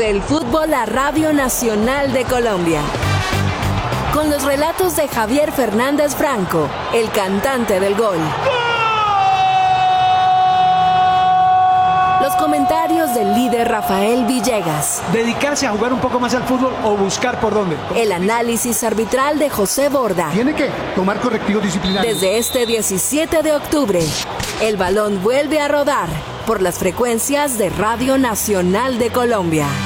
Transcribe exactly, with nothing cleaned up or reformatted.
Vuelve el fútbol a Radio Nacional de Colombia. Con los relatos de Javier Fernández Franco, el cantante del gol. Los comentarios del líder Rafael Villegas. ¿Dedicarse a jugar un poco más al fútbol o buscar por dónde? El análisis arbitral de José Borda. Tiene que tomar correctivos disciplinarios. Desde este diecisiete de octubre, el balón vuelve a rodar por las frecuencias de Radio Nacional de Colombia.